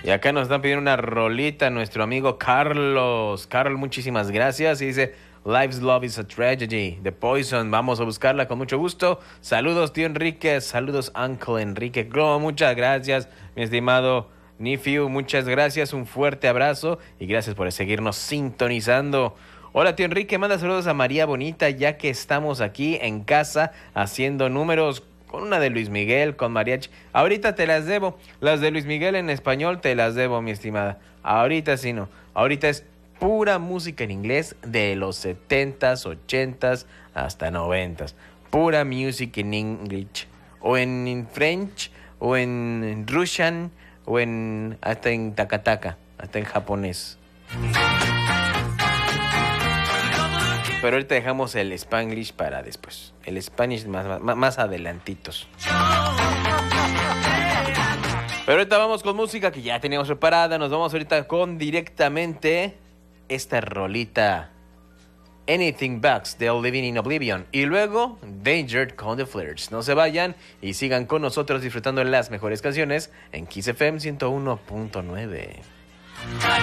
Y acá nos están pidiendo una rolita nuestro amigo Carlos. Carlos, muchísimas gracias. Y dice, Life's Love is a Tragedy, The Poison. Vamos a buscarla con mucho gusto. Saludos, tío Enrique. Saludos, Uncle Enrique. Muchas gracias, mi estimado Nephew. Muchas gracias. Un fuerte abrazo. Y gracias por seguirnos sintonizando. Hola, tío Enrique. Manda saludos a María Bonita, ya que estamos aquí en casa haciendo números con una de Luis Miguel, con mariachi. Ahorita te las debo. Las de Luis Miguel en español te las debo, mi estimada. Ahorita sí no. Ahorita es pura música en inglés de los 70s, 80s hasta 90s. Pura music en English. O en French, o en Russian, o en hasta en Takataka, hasta en japonés. Pero ahorita dejamos el Spanglish para después. El Spanish más adelantitos. Pero ahorita vamos con música que ya teníamos preparada. Nos vamos ahorita con directamente esta rolita Anything Bugs de Living in Oblivion. Y luego Danger con The Flirts. No se vayan y sigan con nosotros disfrutando de las mejores canciones en Kiss FM 101.9.